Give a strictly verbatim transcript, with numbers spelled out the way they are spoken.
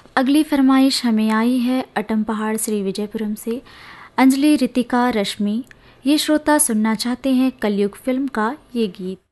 अगली फरमाइश हमें आई है अटम पहाड़ श्री विजयपुरम से अंजलि, रितिका, रश्मि। ये श्रोता सुनना चाहते हैं कलयुग फिल्म का ये गीत।